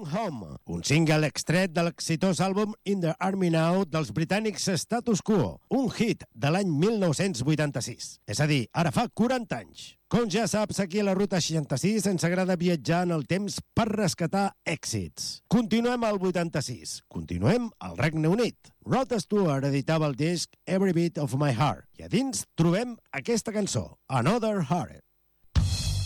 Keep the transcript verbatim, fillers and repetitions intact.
Going Home, un single extret de l'exitós àlbum In the Army Now dels britànics Status Quo, un hit de l'any mil nou-cents vuitanta-sis. És a dir, ara fa quaranta anys. Com ja saps, aquí a la Ruta seixanta-sis ens agrada viatjar en el temps per rescatar èxits. Continuem al vuitanta-sis. Continuem al Regne Unit. Rod Stewart editava el disc Every Beat of My Heart i a dins trobem aquesta cançó, Another Heart.